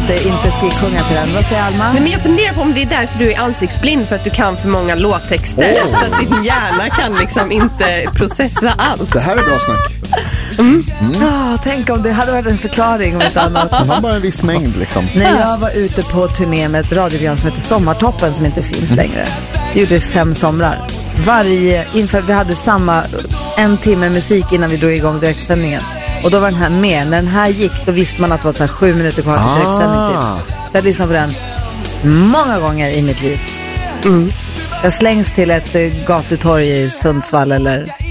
inte skriksjunga till den. Vad säger Alma? Nej, men jag funderar på om det är därför du är ansiktsblind, för att du kan för många låttexter. Så att din hjärna kan liksom inte processa allt. Det här är bra snack. Tänk om det hade varit en förklaring om ett annat. Man har bara en viss mängd liksom. När jag var ute på turné med ett radioprogram som heter Sommartoppen, som inte finns längre. Vi gjorde 5 somrar. Inför vi hade en timme musik innan vi drog igång direktsändningen. Och då var den här med. När den här gick, då visste man att det var så här 7 minuter kvar till direktsändning typ. Så jag lyssnade på den många gånger i mitt liv. Jag slängs till ett gatutorg i Sundsvall eller